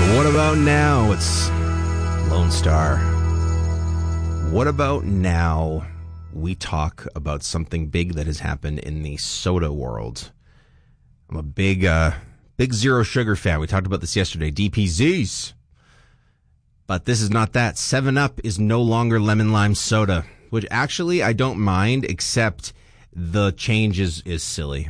What about now? It's Lone Star. What about now? We talk about something big that has happened in the soda world. I'm a big zero sugar fan. We talked about this yesterday. DPZs. But this is not that. 7-Up is no longer lemon lime soda, which actually I don't mind, except the change is silly.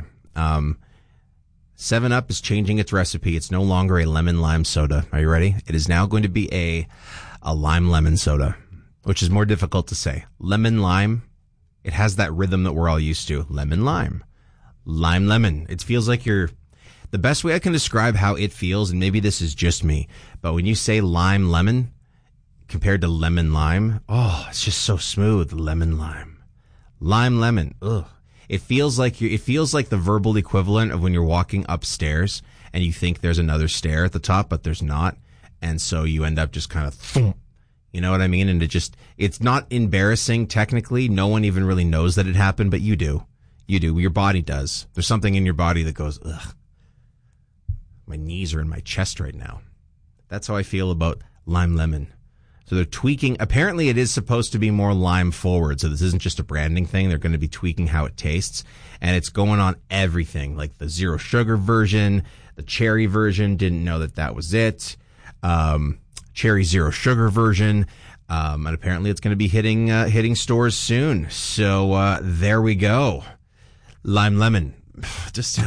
7-Up is changing its recipe. It's no longer a lemon lime soda. Are you ready? It is now going to be a lime lemon soda, which is more difficult to say. Lemon lime, it has that rhythm that we're all used to. Lemon lime. Lime lemon. It feels like you're... The best way I can describe how it feels, and maybe this is just me, but when you say lime lemon compared to lemon lime, oh, it's just so smooth. Lemon lime. Lime lemon. Ugh. It feels like the verbal equivalent of when you're walking upstairs and you think there's another stair at the top, but there's not. And so you end up just kind of thump. You know what I mean? And it's not embarrassing technically. No one even really knows that it happened, but you do. You do. Your body does. There's something in your body that goes, ugh. My knees are in my chest right now. That's how I feel about lime lemon. So they're tweaking. Apparently it is supposed to be more lime forward. So this isn't just a branding thing. They're going to be tweaking how it tastes. And it's going on everything, like the zero sugar version, the cherry version. Didn't know that was it. Cherry zero sugar version. And apparently it's going to be hitting stores soon. So there we go. Lime lemon. Just